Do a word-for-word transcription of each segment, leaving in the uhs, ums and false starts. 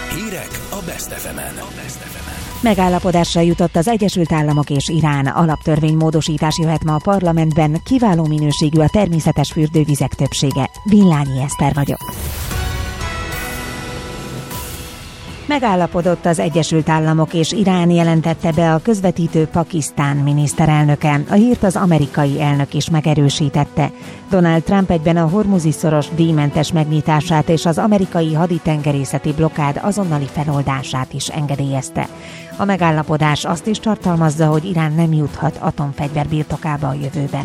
Hírek a Best ef emen. Megállapodásra jutott az Egyesült Államok és Irán. Alaptörvénymódosítás jöhet ma a parlamentben, kiváló minőségű a természetes fürdővizek többsége. Villányi Eszter vagyok. Megállapodott az Egyesült Államok és Irán, jelentette be a közvetítő Pakisztán miniszterelnöke. A hírt az amerikai elnök is megerősítette. Donald Trump egyben a Hormuzi-szoros díjmentes megnyitását és az amerikai haditengerészeti blokkád azonnali feloldását is engedélyezte. A megállapodás azt is tartalmazza, hogy Irán nem juthat atomfegyver birtokába a jövőben.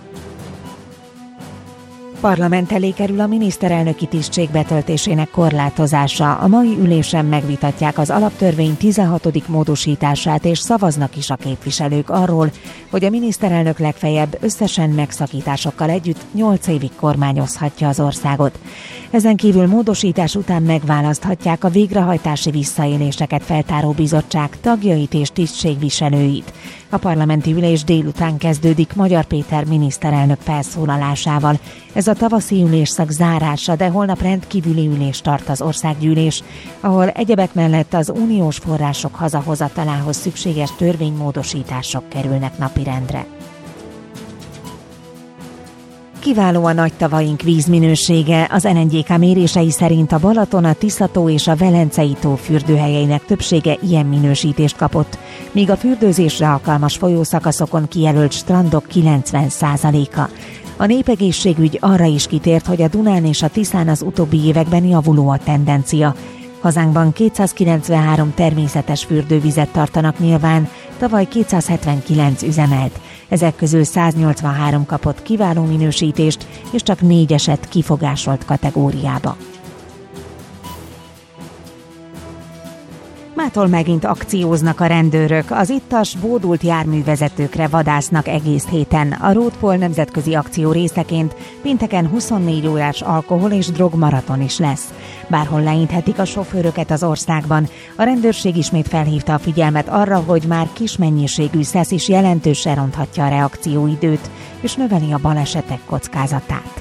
Parlament elé kerül a miniszterelnöki tisztség betöltésének korlátozása. A mai ülésen megvitatják az alaptörvény tizenhatodik módosítását, és szavaznak is a képviselők arról, hogy a miniszterelnök legfeljebb összesen megszakításokkal együtt nyolc évig kormányozhatja az országot. Ezen kívül módosítás után megválaszthatják a végrehajtási visszaéléseket feltáró bizottság tagjait és tisztségviselőit. A parlamenti ülés délután kezdődik Magyar Péter miniszterelnök felszólalásával. Ez a tavaszi ülésszak zárása, de holnap rendkívüli ülés tart az országgyűlés, ahol egyebek mellett az uniós források hazahozatalához szükséges törvénymódosítások kerülnek napirendre. Kiváló a nagy tavaink vízminősége. Az en en gé ká mérései szerint a Balaton, a Tisza-tó és a Velencei-tó fürdőhelyeinek többsége ilyen minősítést kapott, míg a fürdőzésre alkalmas folyószakaszokon kijelölt strandok kilencven százaléka. A népegészségügy arra is kitért, hogy a Dunán és a Tiszán az utóbbi években javuló a tendencia. Hazánkban kétszázkilencvenhárom természetes fürdővizet tartanak nyilván, tavaly kétszázhetvenkilenc üzemelt. Ezek közül száznyolcvanhárom kapott kiváló minősítést, és csak négy esett kifogásolt kategóriába. Mától megint akcióznak a rendőrök. Az ittas, bódult járművezetőkre vadásznak egész héten. A Roadpol nemzetközi akció részeként pénteken huszonnégy órás alkohol- és drogmaraton is lesz. Bárhol leinthetik a sofőröket az országban. A rendőrség ismét felhívta a figyelmet arra, hogy már kis mennyiségű szesz is jelentősen ronthatja a reakcióidőt, és növeli a balesetek kockázatát.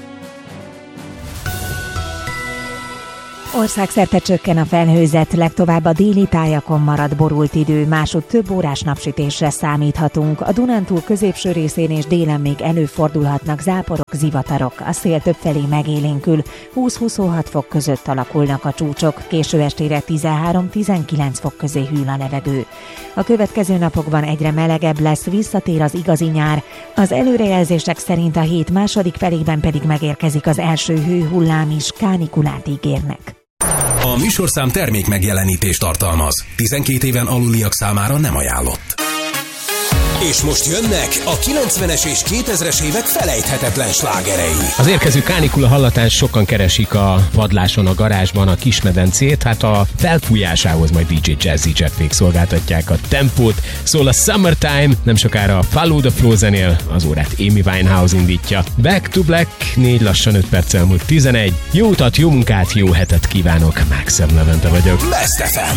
Országszerte csökken a felhőzet, legtovább a déli tájakon marad borult idő, másút több órás napsütésre számíthatunk. A Dunántúl középső részén és délen még előfordulhatnak záporok, zivatarok. A szél többfelé megélénkül, húsz-huszonhat fok között alakulnak a csúcsok, késő estére tizenhárom-tizenkilenc fok közé hűl a levegő. A következő napokban egyre melegebb lesz, visszatér az igazi nyár. Az előrejelzések szerint a hét második felében pedig megérkezik az első hőhullám is, kánikulát ígérnek. A műsorszám termék megjelenítést tartalmaz. tizenkét éven aluliak számára nem ajánlott. És most jönnek a kilencvenes és kétezres évek felejthetetlen slágerei. Az érkező kánikula hallatán sokan keresik a padláson, a garázsban a kismedencét, hát a felfújásához majd dé dzsé Jazzy Jeffék szolgáltatják a tempót. Szól a Summertime, nem sokára a Follow the Flow zenél, az órát Amy Winehouse indítja. Back to Black, négy lassan öt perccel múlt tizenegy. Jó utat, jó munkát, jó hetet kívánok, Mákszem Levente vagyok. Best ef em.